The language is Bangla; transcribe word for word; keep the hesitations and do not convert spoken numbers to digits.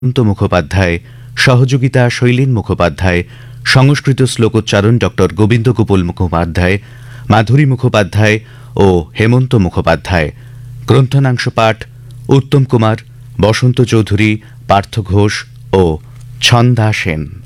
হেমন্ত মুখোপাধ্যায়, সহযোগিতা শৈলীন মুখোপাধ্যায়, সংস্কৃত শ্লোকোচ্চারণ ডক্টর গোবিন্দ গোপাল মুখোপাধ্যায়, মাধুরী মুখোপাধ্যায় ও হেমন্ত মুখোপাধ্যায়। গ্রন্থনাংশ পাঠ উত্তম কুমার, বসন্ত চৌধুরী, পার্থ ঘোষ ও ছন্দা সেন।